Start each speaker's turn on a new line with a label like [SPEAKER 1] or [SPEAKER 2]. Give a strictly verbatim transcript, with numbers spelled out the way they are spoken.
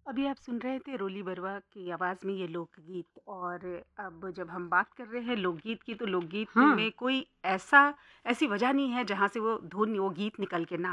[SPEAKER 1] अभी आप सुन रहे थे रोली बरुआ की आवाज़ में ये लोकगीत। और अब जब हम बात कर रहे हैं लोकगीत की, तो लोकगीत
[SPEAKER 2] हाँ।
[SPEAKER 1] में कोई ऐसा ऐसी वजह नहीं है जहाँ से वो धुन, वो गीत निकल के ना